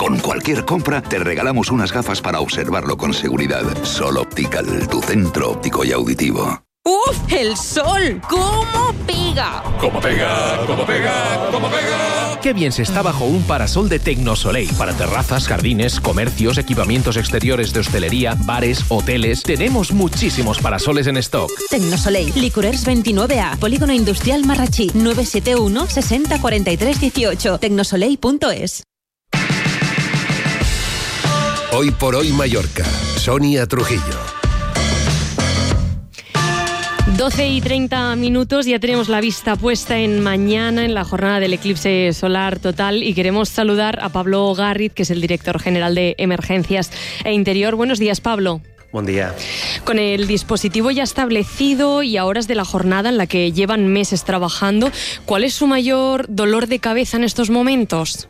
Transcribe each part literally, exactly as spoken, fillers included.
Con cualquier compra te regalamos unas gafas para observarlo con seguridad. Sol Optical, tu centro óptico y auditivo. ¡Uf! ¡El sol! ¿Cómo pega? ¿Cómo pega? ¿Cómo pega? ¿Cómo pega? Qué bien se está bajo un parasol de Tecnosoleil. Para terrazas, jardines, comercios, equipamientos exteriores de hostelería, bares, hoteles. Tenemos muchísimos parasoles en stock. Tecnosoleil, Licourers veintinueve A, Polígono Industrial Marrachí, nueve siete uno, sesenta, cuarenta y tres, dieciocho, tecnosoleil punto es. Hoy por hoy Mallorca, Sonia Trujillo. doce y treinta minutos, ya tenemos la vista puesta en mañana, en la jornada del eclipse solar total, y queremos saludar a Pablo Garriz, que es el director general de Emergencias e Interior. Buenos días, Pablo. Buen día. Con el dispositivo ya establecido y a horas de la jornada en la que llevan meses trabajando, ¿cuál es su mayor dolor de cabeza en estos momentos?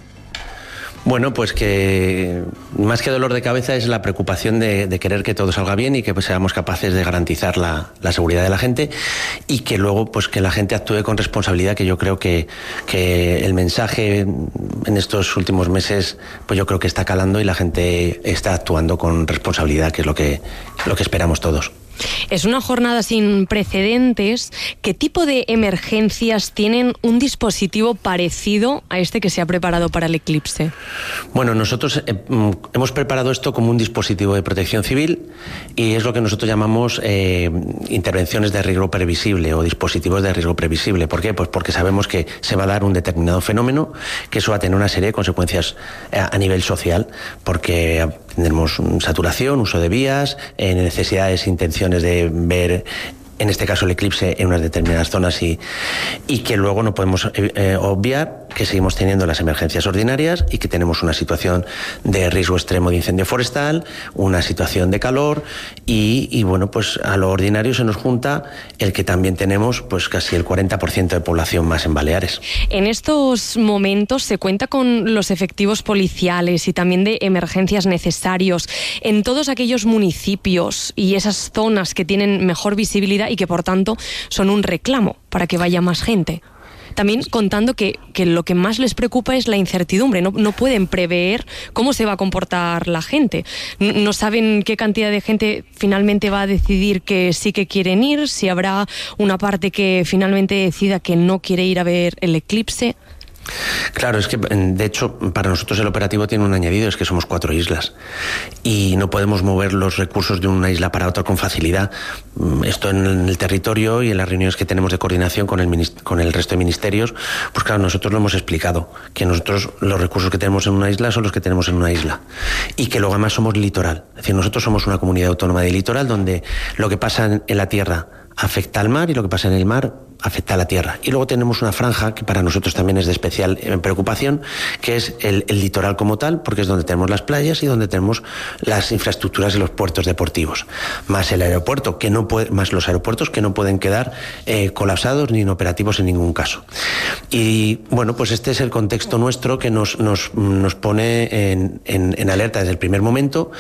Bueno, pues que más que dolor de cabeza es la preocupación de, de querer que todo salga bien y que pues, seamos capaces de garantizar la, la seguridad de la gente, y que luego pues que la gente actúe con responsabilidad, que yo creo que, que el mensaje en estos últimos meses pues yo creo que está calando y la gente está actuando con responsabilidad, que es lo que, lo que esperamos todos. Es una jornada sin precedentes. ¿Qué tipo de emergencias tienen un dispositivo parecido a este que se ha preparado para el eclipse? Bueno, nosotros eh, hemos preparado esto como un dispositivo de protección civil, y es lo que nosotros llamamos eh, intervenciones de riesgo previsible o dispositivos de riesgo previsible. ¿Por qué? Pues porque sabemos que se va a dar un determinado fenómeno, que eso va a tener una serie de consecuencias a, a nivel social, porque tendremos saturación, uso de vías, eh, necesidades, intenciones de ver, en este caso el eclipse, en unas determinadas zonas, y, y que luego no podemos eh, obviar que seguimos teniendo las emergencias ordinarias y que tenemos una situación de riesgo extremo de incendio forestal, una situación de calor, y, y bueno, pues a lo ordinario se nos junta el que también tenemos pues casi el cuarenta por ciento de población más en Baleares. En estos momentos se cuenta con los efectivos policiales y también de emergencias necesarios en todos aquellos municipios y esas zonas que tienen mejor visibilidad y que por tanto son un reclamo para que vaya más gente. También contando que, que lo que más les preocupa es la incertidumbre. No, no pueden prever cómo se va a comportar la gente. No, no saben qué cantidad de gente finalmente va a decidir que sí que quieren ir, si habrá una parte que finalmente decida que no quiere ir a ver el eclipse. Claro, es que de hecho para nosotros el operativo tiene un añadido, es que somos cuatro islas y no podemos mover los recursos de una isla para otra con facilidad. Esto en el territorio y en las reuniones que tenemos de coordinación con el, con el resto de ministerios, pues claro, nosotros lo hemos explicado, que nosotros los recursos que tenemos en una isla son los que tenemos en una isla, y que luego además somos litoral, es decir, nosotros somos una comunidad autónoma de litoral donde lo que pasa en la tierra afecta al mar y lo que pasa en el mar afecta a la tierra. Y luego tenemos una franja que para nosotros también es de especial preocupación, que es el, el litoral como tal, porque es donde tenemos las playas y donde tenemos las infraestructuras y los puertos deportivos, más el aeropuerto, que no puede, más los aeropuertos que no pueden quedar eh, colapsados ni inoperativos en ningún caso. Y bueno, pues este es el contexto nuestro que nos, nos, nos pone en, en, en alerta desde el primer momento.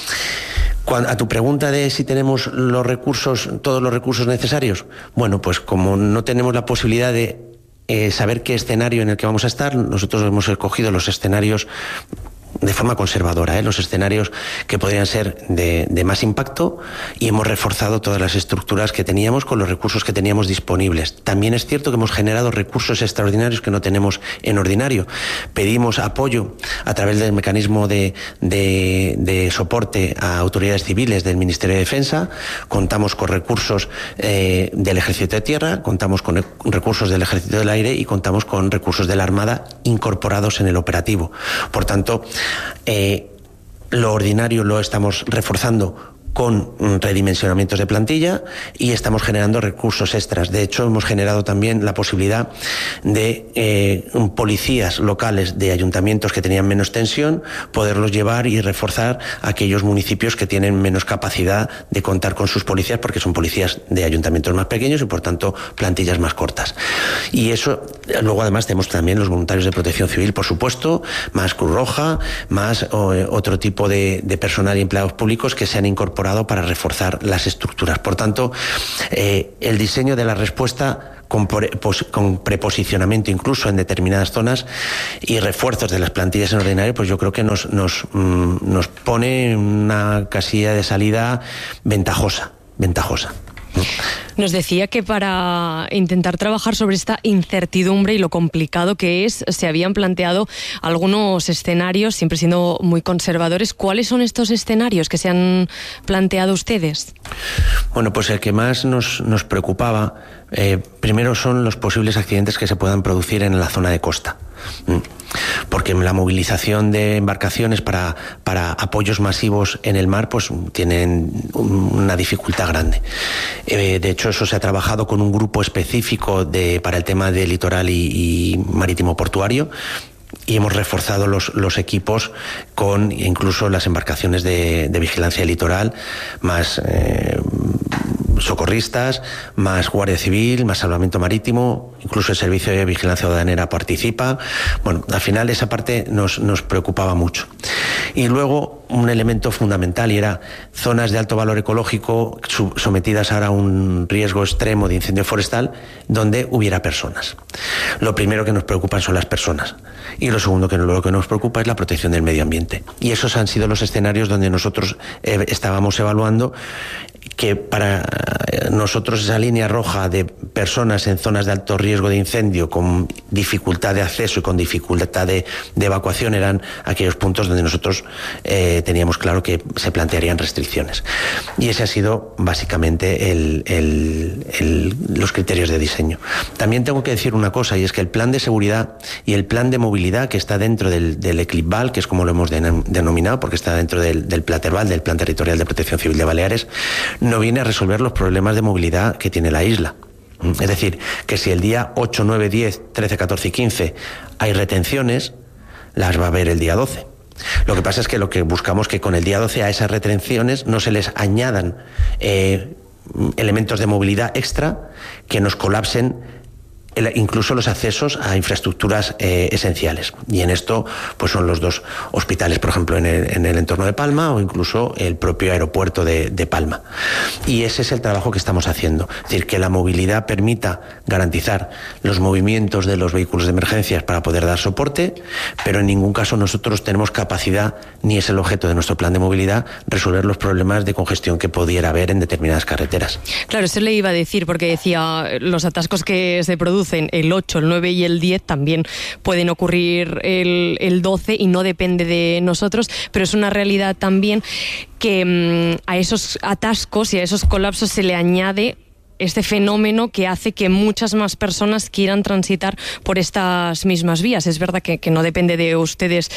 A tu pregunta de si tenemos los recursos, todos los recursos necesarios, bueno, pues como no tenemos la posibilidad de eh, saber qué escenario en el que vamos a estar, nosotros hemos escogido los escenarios de forma conservadora, ¿eh? los escenarios que podrían ser de, de más impacto, y hemos reforzado todas las estructuras que teníamos con los recursos que teníamos disponibles. También es cierto que hemos generado recursos extraordinarios que no tenemos en ordinario. Pedimos apoyo a través del mecanismo de, de, de soporte a autoridades civiles del Ministerio de Defensa, contamos con recursos eh, del Ejército de Tierra, contamos con recursos del Ejército del Aire y contamos con recursos de la Armada incorporados en el operativo. Por tanto, Eh, lo ordinario lo estamos reforzando con redimensionamientos de plantilla y estamos generando recursos extras. De hecho, hemos generado también la posibilidad de eh, policías locales de ayuntamientos que tenían menos tensión, poderlos llevar y reforzar a aquellos municipios que tienen menos capacidad de contar con sus policías, porque son policías de ayuntamientos más pequeños y por tanto plantillas más cortas. Y eso, luego además tenemos también los voluntarios de protección civil, por supuesto, más Cruz Roja, más o, otro tipo de, de personal y empleados públicos que se han incorporado incorporado para reforzar las estructuras. Por tanto, eh, el diseño de la respuesta con, pos, con preposicionamiento incluso en determinadas zonas y refuerzos de las plantillas en ordinario, pues yo creo que nos, nos, mmm, nos pone una casilla de salida ventajosa, ventajosa. Nos decía que para intentar trabajar sobre esta incertidumbre y lo complicado que es, se habían planteado algunos escenarios, siempre siendo muy conservadores. ¿Cuáles son estos escenarios que se han planteado ustedes? Bueno, pues el que más nos, nos preocupaba, eh, primero son los posibles accidentes que se puedan producir en la zona de costa. Porque la movilización de embarcaciones para, para apoyos masivos en el mar pues tienen una dificultad grande. Eh, de hecho, eso se ha trabajado con un grupo específico de, para el tema de litoral y, y marítimo portuario, y hemos reforzado los, los equipos con incluso las embarcaciones de, de vigilancia litoral, más eh, socorristas, más Guardia Civil, más Salvamento Marítimo, incluso el Servicio de Vigilancia Aduanera participa. Bueno, al final esa parte nos, nos preocupaba mucho. Y luego un elemento fundamental, y era zonas de alto valor ecológico sometidas ahora a un riesgo extremo de incendio forestal donde hubiera personas. Lo primero que nos preocupa son las personas, y lo segundo que lo que nos preocupa es la protección del medio ambiente. Y esos han sido los escenarios donde nosotros eh, estábamos evaluando que para nosotros esa línea roja de personas en zonas de alto riesgo de incendio con dificultad de acceso y con dificultad de, de evacuación eran aquellos puntos donde nosotros eh, teníamos claro que se plantearían restricciones. Y ese ha sido básicamente el, el, el, los criterios de diseño. También tengo que decir una cosa, y es que el plan de seguridad y el plan de movilidad que está dentro del, del ECLIPBAL, que es como lo hemos denominado, porque está dentro del, del PLATERBAL, del Plan Territorial de Protección Civil de Baleares, no viene a resolver los problemas de movilidad que tiene la isla. Es decir, que si el día ocho, nueve, diez, trece, catorce y quince hay retenciones, las va a haber el día doce. Lo que pasa es que lo que buscamos es que con el día doce a esas retenciones no se les añadan eh, elementos de movilidad extra que nos colapsen el, incluso los accesos a infraestructuras eh, esenciales. Y en esto pues son los dos hospitales, por ejemplo, en el, en el entorno de Palma, o incluso el propio aeropuerto de, de Palma. Y ese es el trabajo que estamos haciendo. Es decir, que la movilidad permita garantizar los movimientos de los vehículos de emergencias para poder dar soporte, pero en ningún caso nosotros tenemos capacidad, ni es el objeto de nuestro plan de movilidad, resolver los problemas de congestión que pudiera haber en determinadas carreteras. Claro, eso le iba a decir, porque decía, los atascos que se producen el ocho, el nueve y el diez también pueden ocurrir el, el doce, y no depende de nosotros, pero es una realidad también que mmm, a esos atascos y a esos colapsos se le añade este fenómeno que hace que muchas más personas quieran transitar por estas mismas vías. Es verdad que, que no depende de ustedes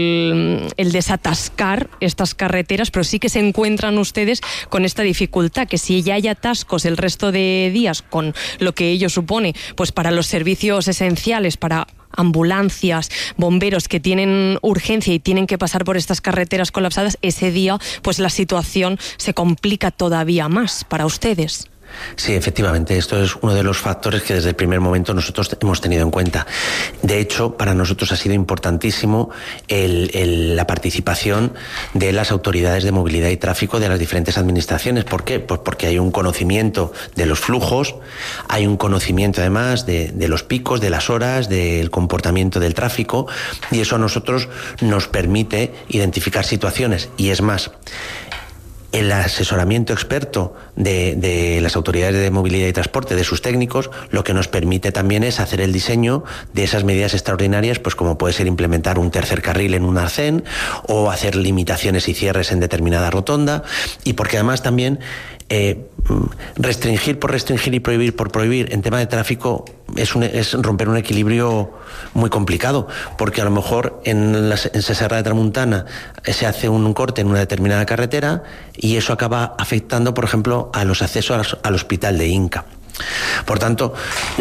el, el desatascar estas carreteras, pero sí que se encuentran ustedes con esta dificultad, que si ya hay atascos el resto de días, con lo que ello supone, pues para los servicios esenciales, para ambulancias, bomberos que tienen urgencia y tienen que pasar por estas carreteras colapsadas, ese día pues la situación se complica todavía más para ustedes. Sí, efectivamente, esto es uno de los factores que desde el primer momento nosotros hemos tenido en cuenta. De hecho, para nosotros ha sido importantísimo el, el, la participación de las autoridades de movilidad y tráfico de las diferentes administraciones. ¿Por qué? Pues porque hay un conocimiento de los flujos, hay un conocimiento además de, de los picos, de las horas, del comportamiento del tráfico, y eso a nosotros nos permite identificar situaciones. Y es más, el asesoramiento experto de, de las autoridades de movilidad y transporte, de sus técnicos, lo que nos permite también es hacer el diseño de esas medidas extraordinarias, pues como puede ser implementar un tercer carril en un arcén, o hacer limitaciones y cierres en determinada rotonda, y porque además también eh, restringir por restringir y prohibir por prohibir en tema de tráfico es, un, es romper un equilibrio muy complicado, porque a lo mejor en, la, en Serra de Tramuntana se hace un corte en una determinada carretera y eso acaba afectando, por ejemplo, a los accesos al hospital de Inca. Por tanto,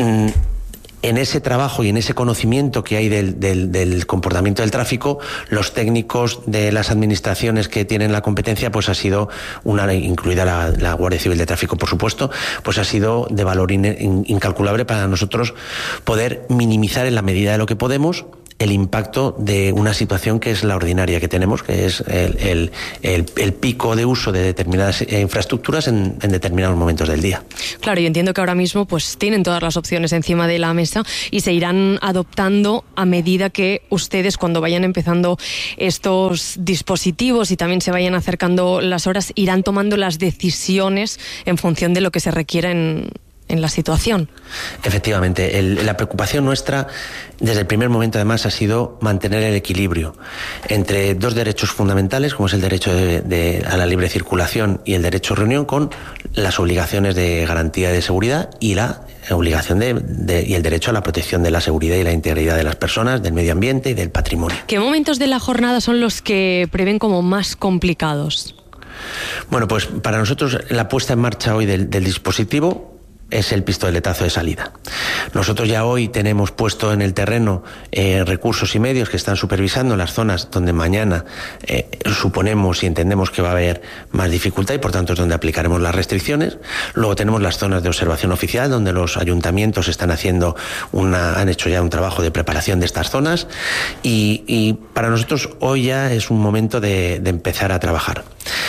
en ese trabajo y en ese conocimiento que hay del, del, del comportamiento del tráfico, los técnicos de las administraciones que tienen la competencia, pues ha sido, una incluida la, la Guardia Civil de Tráfico, por supuesto, pues ha sido de valor in, in, incalculable para nosotros poder minimizar en la medida de lo que podemos el impacto de una situación que es la ordinaria que tenemos, que es el, el, el, el pico de uso de determinadas infraestructuras en, en determinados momentos del día. Claro, yo entiendo que ahora mismo pues tienen todas las opciones encima de la mesa y se irán adoptando a medida que ustedes, cuando vayan empezando estos dispositivos y también se vayan acercando las horas, irán tomando las decisiones en función de lo que se requiera en, en la situación. Efectivamente, el, la preocupación nuestra desde el primer momento además ha sido mantener el equilibrio entre dos derechos fundamentales, como es el derecho de, de, a la libre circulación y el derecho a reunión, con las obligaciones de garantía de seguridad y la obligación de, de, y el derecho a la protección de la seguridad y la integridad de las personas, del medio ambiente y del patrimonio. ¿Qué momentos de la jornada son los que prevén como más complicados? Bueno, pues para nosotros la puesta en marcha hoy del, del dispositivo es el pistoletazo de salida. Nosotros ya hoy tenemos puesto en el terreno eh, recursos y medios que están supervisando las zonas donde mañana eh, suponemos y entendemos que va a haber más dificultad y por tanto es donde aplicaremos las restricciones. Luego tenemos las zonas de observación oficial donde los ayuntamientos están haciendo una, han hecho ya un trabajo de preparación de estas zonas y, y para nosotros hoy ya es un momento de, de empezar a trabajar.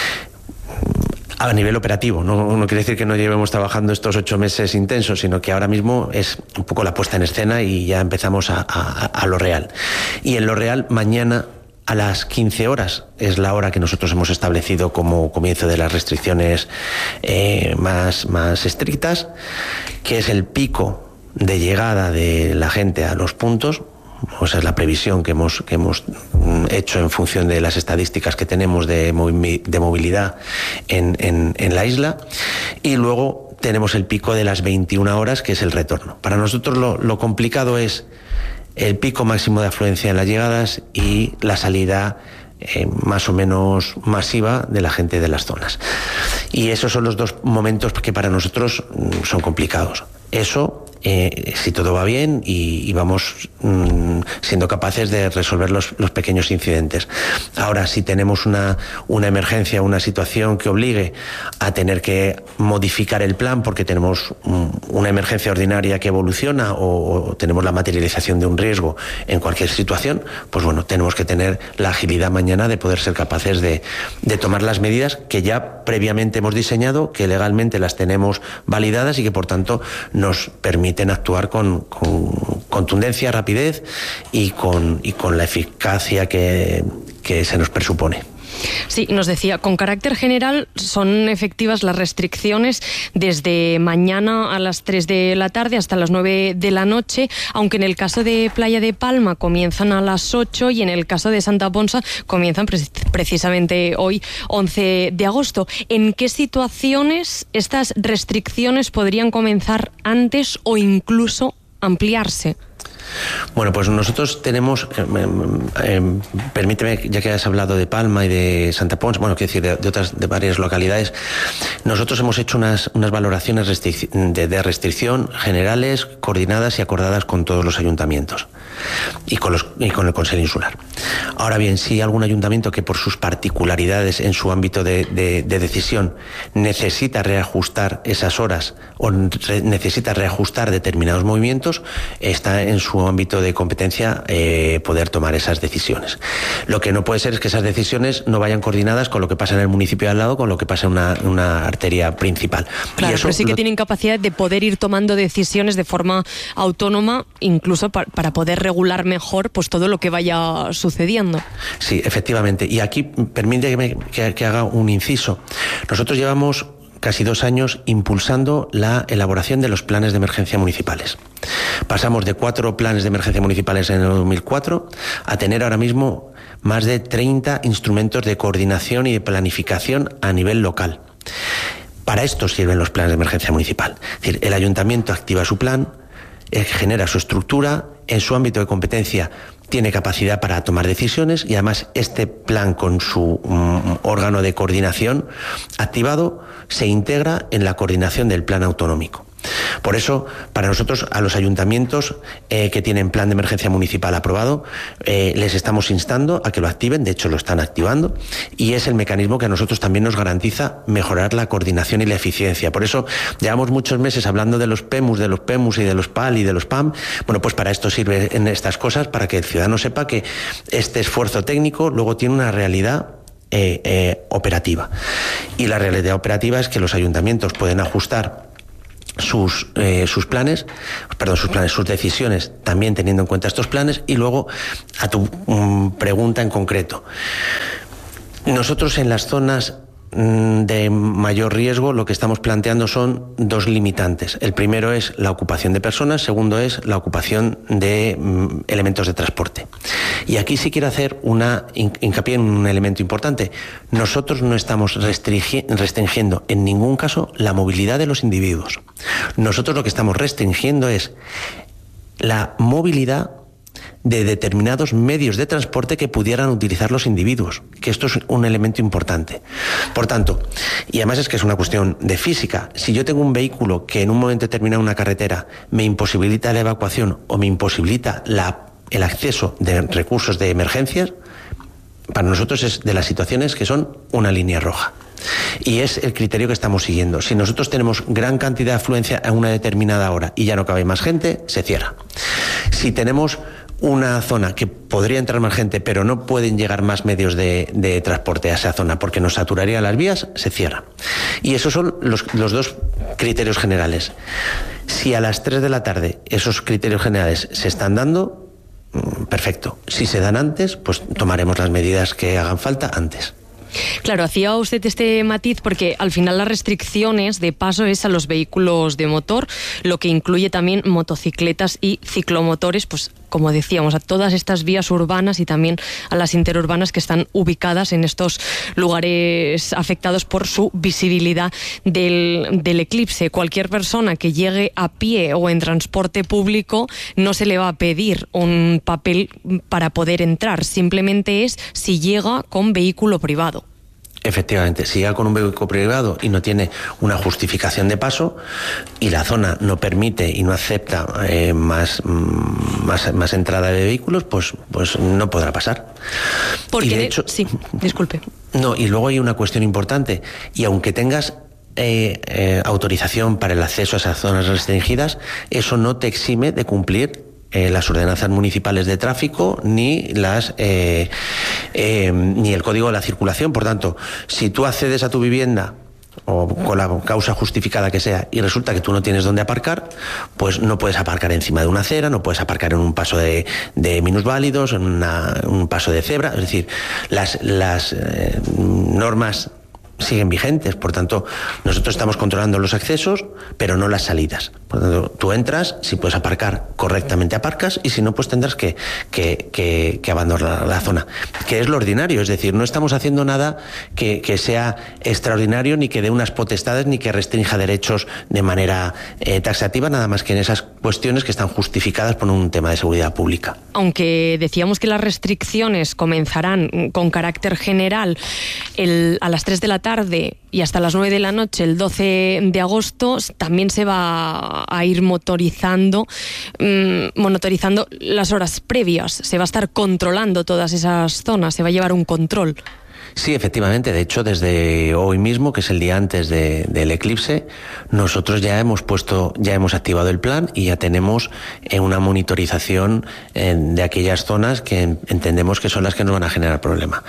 A nivel operativo, no, no quiere decir que no llevemos trabajando estos ocho meses intensos, sino que ahora mismo es un poco la puesta en escena y ya empezamos a, a, a lo real. Y en lo real, mañana a las quince horas es la hora que nosotros hemos establecido como comienzo de las restricciones eh, más, más estrictas, que es el pico de llegada de la gente a los puntos. O sea, es la previsión que hemos, que hemos hecho en función de las estadísticas que tenemos de, movi- de movilidad en, en, en la isla. Y luego tenemos el pico de las veintiuna horas, que es el retorno. Para nosotros lo, lo complicado es el pico máximo de afluencia en las llegadas y la salida eh, más o menos masiva de la gente de las zonas. Y esos son los dos momentos que para nosotros son complicados. Eso... Eh, si todo va bien y, y vamos mm, siendo capaces de resolver los, los pequeños incidentes. Ahora, si tenemos una, una emergencia, una situación que obligue a tener que modificar el plan porque tenemos mm, una emergencia ordinaria que evoluciona o, o tenemos la materialización de un riesgo en cualquier situación, pues bueno, tenemos que tener la agilidad mañana de poder ser capaces de, de tomar las medidas que ya previamente hemos diseñado, que legalmente las tenemos validadas y que por tanto nos permiten actuar con, con contundencia, rapidez y con, y con la eficacia que, que se nos presupone. Sí, nos decía, con carácter general son efectivas las restricciones desde mañana a las tres de la tarde hasta las nueve de la noche, aunque en el caso de Playa de Palma comienzan a las ocho y en el caso de Santa Ponsa comienzan pre- precisamente hoy, once de agosto. ¿En qué situaciones estas restricciones podrían comenzar antes o incluso ampliarse? Bueno, pues nosotros tenemos, eh, eh, permíteme, ya que has hablado de Palma y de Santa Ponsa, bueno, quiero decir, de, de otras, de varias localidades, nosotros hemos hecho unas, unas valoraciones restric- de, de restricción generales, coordinadas y acordadas con todos los ayuntamientos y con, los, y con el Consell Insular. Ahora bien, si hay algún ayuntamiento que por sus particularidades en su ámbito de, de, de decisión necesita reajustar esas horas o re, necesita reajustar determinados movimientos, está en su ámbito de competencia eh, poder tomar esas decisiones. Lo que no puede ser es que esas decisiones no vayan coordinadas con lo que pasa en el municipio de al lado, con lo que pasa en una, una arteria principal. Claro, y eso pero sí que lo... tienen capacidad de poder ir tomando decisiones de forma autónoma, incluso pa- para poder regular mejor pues todo lo que vaya sucediendo. Sí, efectivamente. Y aquí permíteme que, que haga un inciso. Nosotros llevamos casi dos años impulsando la elaboración de los planes de emergencia municipales. Pasamos de cuatro planes de emergencia municipales en el dos mil cuatro a tener ahora mismo más de treinta instrumentos de coordinación y de planificación a nivel local. Para esto sirven los planes de emergencia municipal. Es decir, el ayuntamiento activa su plan, eh, genera su estructura, en su ámbito de competencia tiene capacidad para tomar decisiones y además este plan con su um, órgano de coordinación activado se integra en la coordinación del plan autonómico. Por eso, para nosotros, a los ayuntamientos eh, que tienen plan de emergencia municipal aprobado, eh, les estamos instando a que lo activen, de hecho lo están activando, y es el mecanismo que a nosotros también nos garantiza mejorar la coordinación y la eficiencia. Por eso, llevamos muchos meses hablando de los PEMUS, de los PEMUS y de los PAL y de los PAM. Bueno, pues para esto sirven estas cosas, para que el ciudadano sepa que este esfuerzo técnico luego tiene una realidad eh, eh, operativa. Y la realidad operativa es que los ayuntamientos pueden ajustar sus eh, sus planes, perdón, sus planes, sus decisiones, también teniendo en cuenta estos planes. Y luego a tu um, pregunta en concreto, nosotros en las zonas de mayor riesgo lo que estamos planteando son dos limitantes. El primero es la ocupación de personas, segundo es la ocupación de mm, elementos de transporte. Y aquí sí quiero hacer una hincapié en un elemento importante. Nosotros no estamos restringi- restringiendo en ningún caso la movilidad de los individuos. Nosotros lo que estamos restringiendo es la movilidad de determinados medios de transporte que pudieran utilizar los individuos, que esto es un elemento importante. Por tanto, y además es que es una cuestión de física, si yo tengo un vehículo que en un momento determinado una carretera me imposibilita la evacuación o me imposibilita la, el acceso de recursos de emergencias, para nosotros es de las situaciones que son una línea roja. Y es el criterio que estamos siguiendo. Si nosotros tenemos gran cantidad de afluencia a una determinada hora y ya no cabe más gente, se cierra. Si tenemos una zona que podría entrar más gente, pero no pueden llegar más medios de, de transporte a esa zona porque nos saturaría las vías, se cierra. Y esos son los, los dos criterios generales. Si a las tres de la tarde esos criterios generales se están dando, perfecto. Si se dan antes, pues tomaremos las medidas que hagan falta antes. Claro, hacía usted este matiz porque al final las restricciones de paso es a los vehículos de motor, lo que incluye también motocicletas y ciclomotores, pues como decíamos, a todas estas vías urbanas y también a las interurbanas que están ubicadas en estos lugares afectados por su visibilidad del, del eclipse. Cualquier persona que llegue a pie o en transporte público no se le va a pedir un papel para poder entrar, simplemente es si llega con vehículo privado. Efectivamente, si llega con un vehículo privado y no tiene una justificación de paso y la zona no permite y no acepta eh, más, más, más entrada de vehículos, pues, pues no podrá pasar. Porque y de de... hecho, sí, disculpe. No, y luego hay una cuestión importante, y aunque tengas eh, eh, autorización para el acceso a esas zonas restringidas, eso no te exime de cumplir Eh, las ordenanzas municipales de tráfico ni las eh, eh, ni el código de la circulación. Por tanto, si tú accedes a tu vivienda o con la causa justificada que sea y resulta que tú no tienes dónde aparcar, pues no puedes aparcar encima de una acera, no puedes aparcar en un paso de, de minusválidos, en una, un paso de cebra. Es decir, las, las eh, normas siguen vigentes. Por tanto, nosotros estamos controlando los accesos, pero no las salidas. Por tanto, tú entras, si puedes aparcar correctamente aparcas, y si no, pues tendrás que, que, que, que abandonar la zona, que es lo ordinario. Es decir, no estamos haciendo nada que, que sea extraordinario, ni que dé unas potestades, ni que restrinja derechos de manera eh, taxativa, nada más que en esas cuestiones que están justificadas por un tema de seguridad pública. Aunque decíamos que las restricciones comenzarán con carácter general el, a las tres de la tarde y hasta las nueve de la noche el doce de agosto, también se va a ir motorizando, mmm, monitorizando las horas previas. Se va a estar controlando todas esas zonas, se va a llevar un control. Sí, efectivamente. De hecho, desde hoy mismo, que es el día antes de, del eclipse, nosotros ya hemos puesto, ya hemos activado el plan y ya tenemos eh, una monitorización eh, de aquellas zonas que entendemos que son las que nos van a generar problema.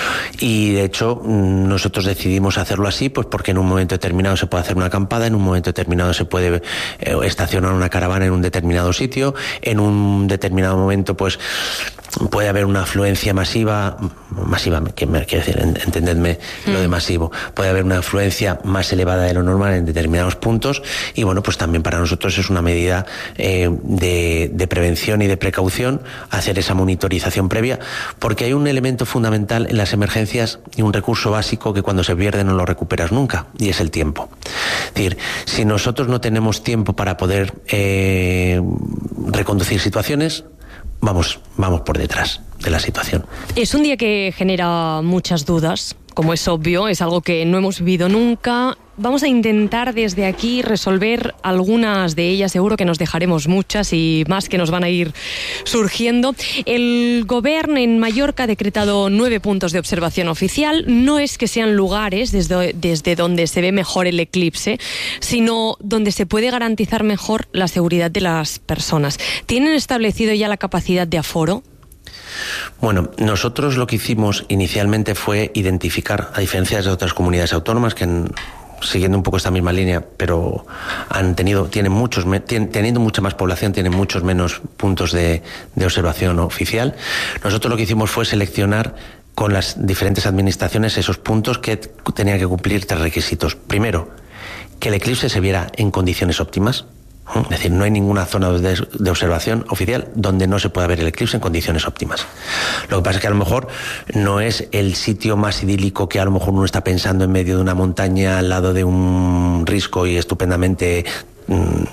Y de hecho, nosotros decidimos hacerlo así, pues porque en un momento determinado se puede hacer una acampada, en un momento determinado se puede eh, estacionar una caravana en un determinado sitio, en un determinado momento, pues puede haber una afluencia masiva, masiva, que me quiere decir, entendedme mm. lo de masivo, puede haber una afluencia más elevada de lo normal en determinados puntos, y bueno, pues también para nosotros es una medida eh, de, de prevención y de precaución hacer esa monitorización previa, porque hay un elemento fundamental en las emergencias y un recurso básico que cuando se pierde no lo recuperas nunca, y es el tiempo. Es decir, si nosotros no tenemos tiempo para poder eh, reconducir situaciones, Vamos, vamos por detrás de la situación. Es un día que genera muchas dudas como es obvio, es algo que no hemos vivido nunca. Vamos a intentar desde aquí resolver algunas de ellas. Seguro que nos dejaremos muchas y más que nos van a ir surgiendo. El Gobierno en Mallorca ha decretado nueve puntos de observación oficial. No es que sean lugares desde, desde donde se ve mejor el eclipse, sino donde se puede garantizar mejor la seguridad de las personas. ¿Tienen establecido ya la capacidad de aforo? Bueno, nosotros lo que hicimos inicialmente fue identificar, a diferencia de otras comunidades autónomas que han, siguiendo un poco esta misma línea, pero han tenido, tienen muchos, teniendo mucha más población, tienen muchos menos puntos de, de observación oficial. Nosotros lo que hicimos fue seleccionar con las diferentes administraciones esos puntos que tenían que cumplir tres requisitos. Primero, que el eclipse se viera en condiciones óptimas. Es decir, no hay ninguna zona de, de observación oficial donde no se pueda ver el eclipse en condiciones óptimas. Lo que pasa es que a lo mejor no es el sitio más idílico que a lo mejor uno está pensando en medio de una montaña al lado de un risco y estupendamente mmm,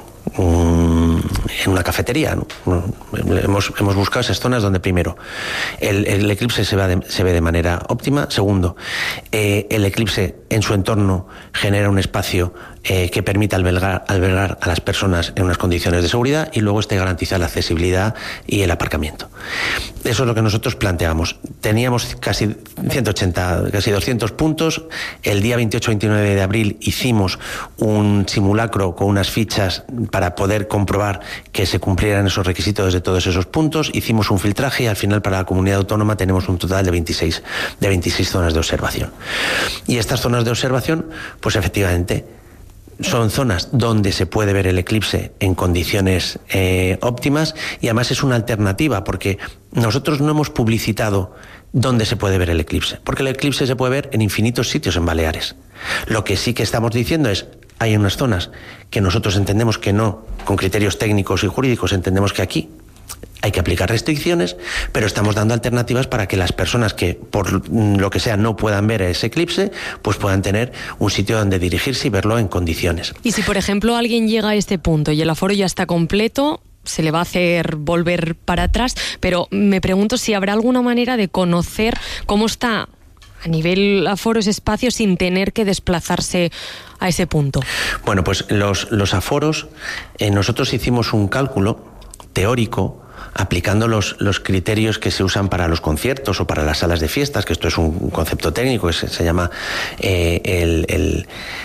Um, en una cafetería, ¿no? hemos, hemos buscado esas zonas donde primero el, el eclipse se, va de, se ve de manera óptima. Segundo, eh, el eclipse en su entorno genera un espacio eh, que permita albergar, albergar a las personas en unas condiciones de seguridad, y luego este garantiza la accesibilidad y el aparcamiento. Eso es lo que nosotros planteamos. Teníamos casi ciento ochenta, casi doscientos puntos. El día veintiocho veintinueve de abril hicimos un simulacro con unas fichas para poder comprobar que se cumplieran esos requisitos de todos esos puntos. Hicimos un filtraje y al final para la comunidad autónoma tenemos un total de veintiséis, de veintiséis zonas de observación. Y estas zonas de observación, pues efectivamente, son zonas donde se puede ver el eclipse en condiciones eh, óptimas, y además es una alternativa porque nosotros no hemos publicitado dónde se puede ver el eclipse, porque el eclipse se puede ver en infinitos sitios en Baleares. Lo que sí que estamos diciendo es, hay unas zonas que nosotros entendemos que no, con criterios técnicos y jurídicos entendemos que aquí hay que aplicar restricciones, pero estamos dando alternativas para que las personas que por lo que sea no puedan ver ese eclipse, pues puedan tener un sitio donde dirigirse y verlo en condiciones. Y si por ejemplo alguien llega a este punto y el aforo ya está completo, se le va a hacer volver para atrás, pero me pregunto si habrá alguna manera de conocer cómo está a nivel aforo ese espacio sin tener que desplazarse a ese punto. Bueno, pues los, los aforos, eh, nosotros hicimos un cálculo teórico aplicando los, los criterios que se usan para los conciertos o para las salas de fiestas, que esto es un concepto técnico que se, se llama eh, el, el,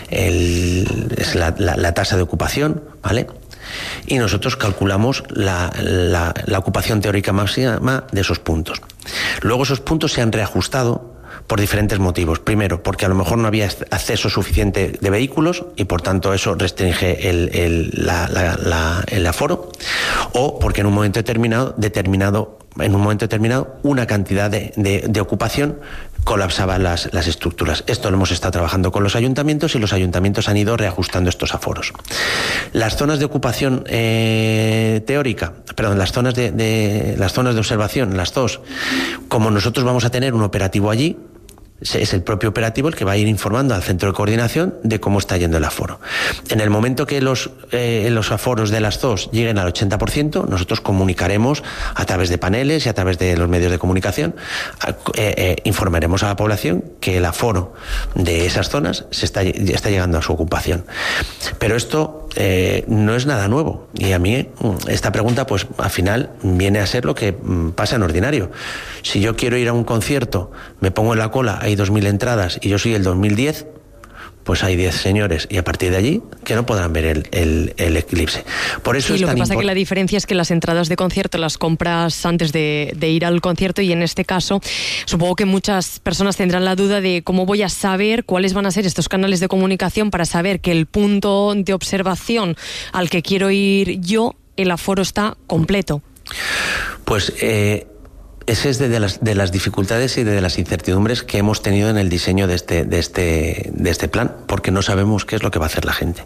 el, es la, la, la tasa de ocupación, ¿vale? Y nosotros calculamos la, la, la ocupación teórica máxima de esos puntos. Luego esos puntos se han reajustado por diferentes motivos. Primero, porque a lo mejor no había acceso suficiente de vehículos y por tanto eso restringe el, el, la, la, la, el aforo, o porque en un momento determinado, determinado en un momento determinado una cantidad de, de, de ocupación colapsaba las, las estructuras. Esto lo hemos estado trabajando con los ayuntamientos y los ayuntamientos han ido reajustando estos aforos. Las zonas de ocupación eh, teórica, perdón, las zonas de, de las zonas de observación, las dos, como nosotros vamos a tener un operativo allí, es el propio operativo el que va a ir informando al centro de coordinación de cómo está yendo el aforo. En el momento que los, eh, los aforos de las dos lleguen al ochenta por ciento, nosotros comunicaremos a través de paneles y a través de los medios de comunicación, eh, eh, informaremos a la población que el aforo de esas zonas se está, está llegando a su ocupación. Pero esto eh, no es nada nuevo, y a mí esta pregunta pues al final viene a ser lo que pasa en ordinario. Si yo quiero ir a un concierto, me pongo en la cola, hay dos mil entradas y yo soy el dos mil diez, pues hay diez señores, y a partir de allí que no podrán ver el, el, el eclipse. Por eso sí, es lo tan que pasa import- que la diferencia es que las entradas de concierto las compras antes de, de ir al concierto, y en este caso supongo que muchas personas tendrán la duda de cómo voy a saber cuáles van a ser estos canales de comunicación para saber que el punto de observación al que quiero ir yo, el aforo está completo. Pues eh, esa es de, de, las, de las dificultades y de las incertidumbres que hemos tenido en el diseño de este, de este, de este plan, porque no sabemos qué es lo que va a hacer la gente.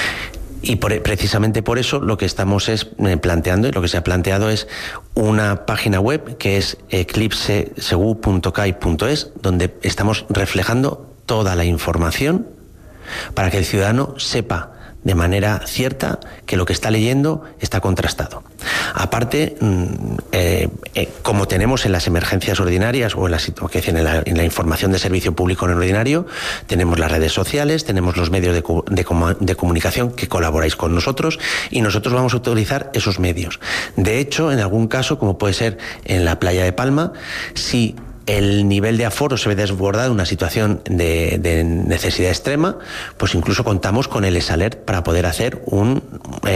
Y por, precisamente por eso lo que estamos es planteando, y lo que se ha planteado es una página web que es eclipse segu punto cai punto es, donde estamos reflejando toda la información para que el ciudadano sepa de manera cierta que lo que está leyendo está contrastado. Aparte, eh, eh, como tenemos en las emergencias ordinarias o en la, en, la, en la información de servicio público en el ordinario, tenemos las redes sociales, tenemos los medios de, de, de comunicación que colaboráis con nosotros y nosotros vamos a utilizar esos medios. De hecho, en algún caso, como puede ser en la playa de Palma, si el nivel de aforo se ve desbordado en una situación de, de necesidad extrema, pues incluso contamos con el ESALERT para poder hacer un,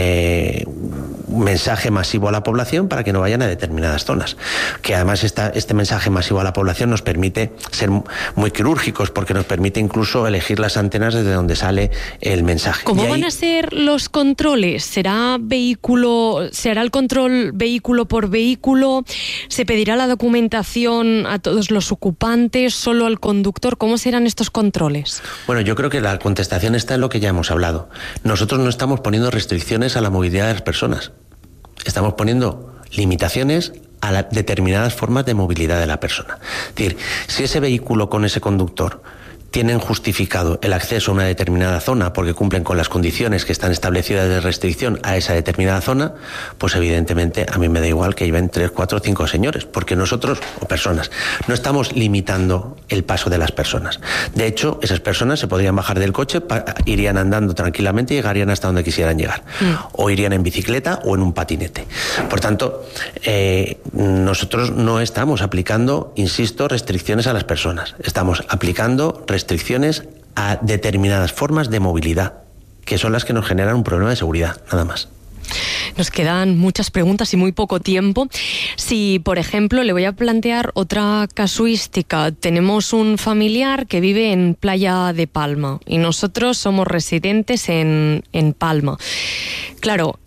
eh, un mensaje masivo a la población para que no vayan a determinadas zonas. Que además esta, este mensaje masivo a la población nos permite ser muy quirúrgicos, porque nos permite incluso elegir las antenas desde donde sale el mensaje. ¿Cómo ahí... van a ser los controles? ¿Será vehículo, será el control vehículo por vehículo? ¿Se pedirá la documentación a todos los ocupantes, solo al conductor? ¿Cómo serán estos controles? Bueno, yo creo que la contestación está en lo que ya hemos hablado. Nosotros no estamos poniendo restricciones a la movilidad de las personas. Estamos poniendo limitaciones a las determinadas formas de movilidad de la persona. Es decir, si ese vehículo con ese conductor tienen justificado el acceso a una determinada zona porque cumplen con las condiciones que están establecidas de restricción a esa determinada zona, pues evidentemente a mí me da igual que lleven tres, cuatro o cinco señores, porque nosotros, o personas, no estamos limitando el paso de las personas. De hecho, esas personas se podrían bajar del coche, irían andando tranquilamente y llegarían hasta donde quisieran llegar. Mm. O irían en bicicleta o en un patinete. Por tanto, eh, nosotros no estamos aplicando, insisto, restricciones a las personas. Estamos aplicando restricciones restricciones a determinadas formas de movilidad, que son las que nos generan un problema de seguridad, nada más. Nos quedan muchas preguntas y muy poco tiempo. Si, por ejemplo, le voy a plantear otra casuística. Tenemos un familiar que vive en Playa de Palma y nosotros somos residentes en, en Palma. Claro,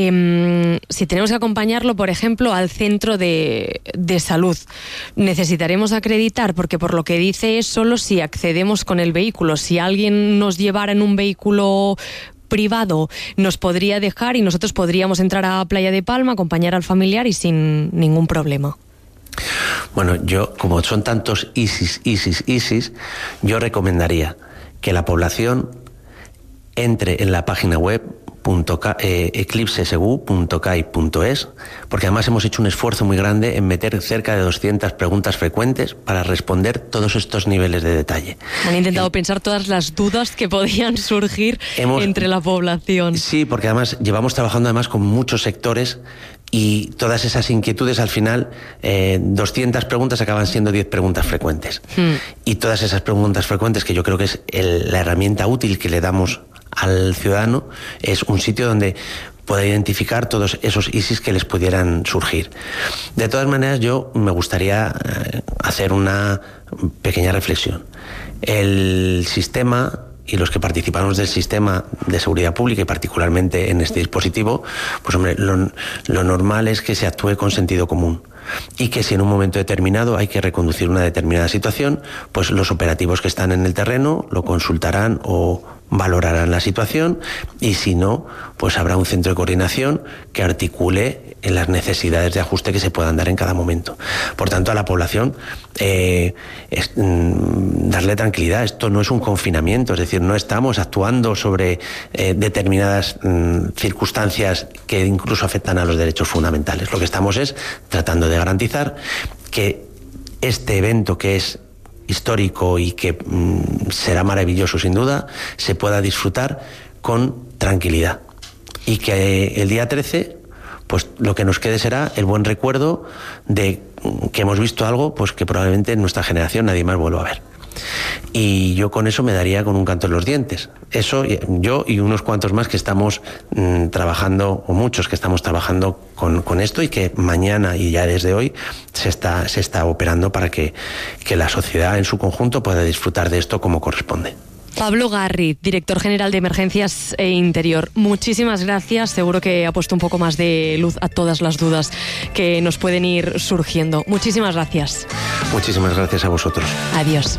Eh, si tenemos que acompañarlo, por ejemplo, al centro de, de salud, necesitaremos acreditar, porque por lo que dice es solo si accedemos con el vehículo. Si alguien nos llevara en un vehículo privado, nos podría dejar y nosotros podríamos entrar a Playa de Palma, acompañar al familiar y sin ningún problema. Bueno, yo, como son tantos ISIS, ISIS, ISIS, yo recomendaría que la población entre en la página web eclipse segu punto c a i punto es, porque además hemos hecho un esfuerzo muy grande en meter cerca de doscientas preguntas frecuentes para responder todos estos niveles de detalle. Han intentado eh, pensar todas las dudas que podían surgir hemos, entre la población. Sí, porque además llevamos trabajando además con muchos sectores y todas esas inquietudes al final, eh, doscientas preguntas acaban siendo diez preguntas frecuentes. Hmm. Y todas esas preguntas frecuentes, que yo creo que es el, la herramienta útil que le damos al ciudadano, es un sitio donde pueda identificar todos esos ISIS que les pudieran surgir. De todas maneras, yo me gustaría hacer una pequeña reflexión. El sistema y los que participamos del sistema de seguridad pública y particularmente en este dispositivo, pues hombre, lo, lo normal es que se actúe con sentido común. Y que si en un momento determinado hay que reconducir una determinada situación, pues los operativos que están en el terreno lo consultarán o valorarán la situación, y si no, pues habrá un centro de coordinación que articule en las necesidades de ajuste que se puedan dar en cada momento. Por tanto, a la población eh, es, mm, darle tranquilidad. Esto no es un confinamiento, es decir, no estamos actuando sobre eh, determinadas mm, circunstancias que incluso afectan a los derechos fundamentales. Lo que estamos es tratando de garantizar que este evento, que es histórico y que mmm, será maravilloso sin duda, se pueda disfrutar con tranquilidad, y que eh, el día trece, pues lo que nos quede será el buen recuerdo de que hemos visto algo pues que probablemente en nuestra generación nadie más vuelva a ver. Y yo con eso me daría con un canto en los dientes. Eso, yo y unos cuantos más que estamos mmm, trabajando, o muchos que estamos trabajando con, con esto, y que mañana y ya desde hoy se está, se está operando para que, que la sociedad en su conjunto pueda disfrutar de esto como corresponde. Pablo Garri, director general de Emergencias e Interior, muchísimas gracias. Seguro que ha puesto un poco más de luz a todas las dudas que nos pueden ir surgiendo. Muchísimas gracias. Muchísimas gracias a vosotros. Adiós.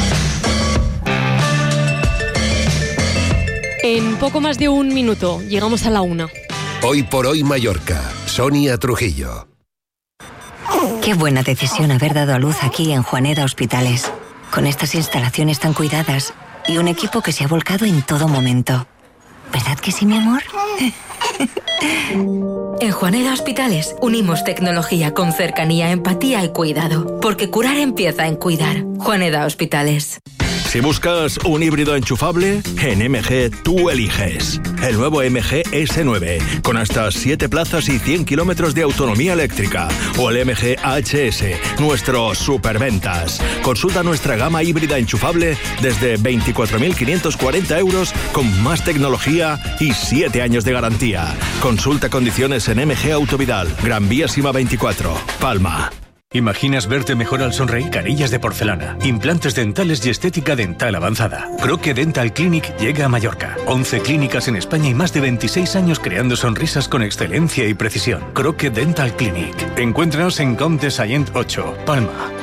En poco más de un minuto llegamos a la una. Hoy por hoy Mallorca, Sonia Trujillo. Qué buena decisión haber dado a luz aquí en Juaneda Hospitales, con estas instalaciones tan cuidadas y un equipo que se ha volcado en todo momento. ¿Verdad que sí, mi amor? En Juaneda Hospitales unimos tecnología con cercanía, empatía y cuidado. Porque curar empieza en cuidar. Juaneda Hospitales. Si buscas un híbrido enchufable, en M G tú eliges. El nuevo M G S nueve, con hasta siete plazas y cien kilómetros de autonomía eléctrica. O el M G H S, nuestros superventas. Consulta nuestra gama híbrida enchufable desde veinticuatro mil quinientos cuarenta euros con más tecnología y siete años de garantía. Consulta condiciones en M G Autovidal, Gran Vía Sima veinticuatro, Palma. ¿Imaginas verte mejor al sonreír? Carillas de porcelana, implantes dentales y estética dental avanzada. Croque Dental Clinic llega a Mallorca. once clínicas en España y más de veintiséis años creando sonrisas con excelencia y precisión. Croque Dental Clinic. Encuéntranos en Comte Sallent ocho, Palma.